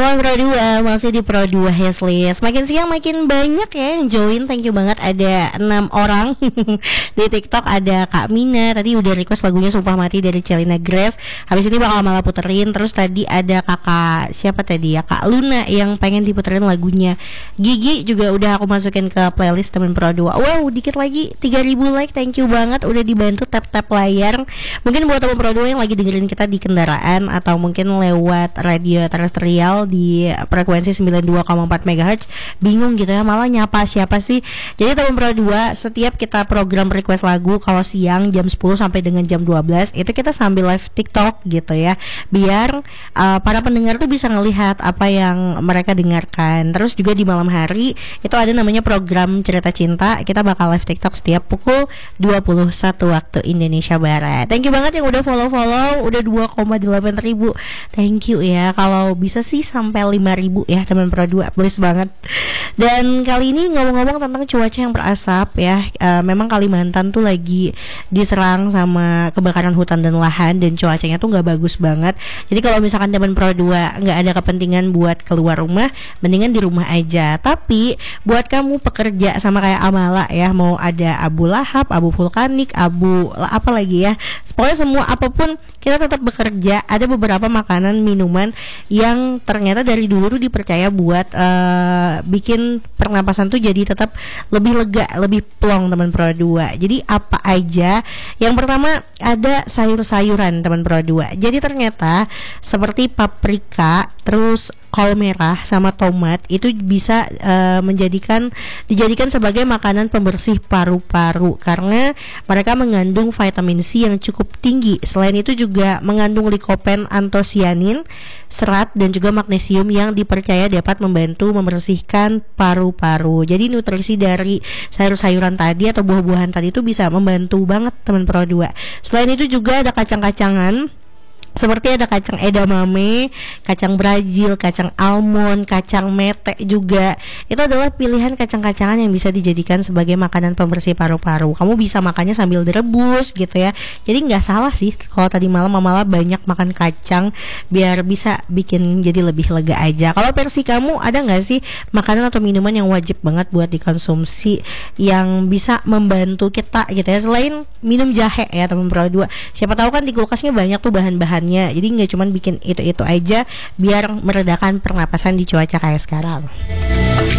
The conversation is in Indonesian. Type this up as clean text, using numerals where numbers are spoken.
Teman Pro 2 masih di Pro 2 Heslis. Makin siang makin banyak ya yang join. Thank you banget, ada 6 orang. Di TikTok ada Kak Mina, tadi udah request lagunya Sumpah Mati dari Celina Grace. Habis ini bakal malah puterin. Terus tadi ada kakak siapa tadi ya, Kak Luna yang pengen diputerin lagunya. Gigi juga udah aku masukin ke playlist Teman Pro 2. Wow, dikit lagi 3000 like. Thank you banget udah dibantu tap-tap layar. Mungkin buat Teman Pro 2 yang lagi dengerin kita di kendaraan atau mungkin lewat radio terestrial di frekuensi 92,4 MHz bingung gitu ya, malah nyapa siapa sih. Jadi Teman Pro 2 setiap kita program request lagu kalau siang jam 10 sampai dengan jam 12 itu kita sambil live TikTok gitu ya, biar para pendengar tuh bisa ngelihat apa yang mereka dengarkan. Terus juga di malam hari itu ada namanya program Cerita Cinta, kita bakal live TikTok setiap pukul 21 waktu Indonesia Barat. Thank you banget yang udah follow udah 2,8 ribu. Thank you ya, kalau bisa sih sampai 5.000 ya Teman Pro 2, please banget. Dan kali ini ngomong-ngomong tentang cuaca yang berasap ya, memang Kalimantan tuh lagi diserang sama kebakaran hutan dan lahan, dan cuacanya tuh nggak bagus banget. Jadi kalau misalkan Teman Pro 2 nggak ada kepentingan buat keluar rumah, mendingan di rumah aja. Tapi buat kamu pekerja sama kayak Amala ya, mau ada abu lahap, abu vulkanik, abu apa lagi ya, pokoknya semua apapun kita tetap bekerja. Ada beberapa makanan minuman yang ternyata dari dulu tuh dipercaya buat bikin pernapasan tuh jadi tetap lebih lega, lebih plong Teman Pro 2. Jadi apa aja? Yang pertama ada sayur-sayuran Teman Pro 2. Jadi ternyata seperti paprika, terus kol merah sama tomat itu bisa dijadikan sebagai makanan pembersih paru-paru karena mereka mengandung vitamin C yang cukup tinggi. Selain itu juga mengandung likopen, antosianin, serat dan juga magnesium yang dipercaya dapat membantu membersihkan paru-paru. Jadi nutrisi dari sayur-sayuran tadi atau buah-buahan tadi itu bisa membantu banget Teman Pro 2. Selain itu juga ada kacang-kacangan, seperti ada kacang edamame, kacang Brazil, kacang almond, kacang mete juga. Itu adalah pilihan kacang-kacangan yang bisa dijadikan sebagai makanan pembersih paru-paru. Kamu bisa makannya sambil direbus gitu ya. Jadi nggak salah sih kalau tadi malam Mama banyak makan kacang, biar bisa bikin jadi lebih lega aja. Kalau versi kamu ada nggak sih makanan atau minuman yang wajib banget buat dikonsumsi yang bisa membantu kita gitu ya, selain minum jahe ya Teman Pro 2. Siapa tahu kan di kulkasnya banyak tuh bahan-bahan. Jadi nggak cuma bikin itu aja biar meredakan pernapasan di cuaca kayak sekarang.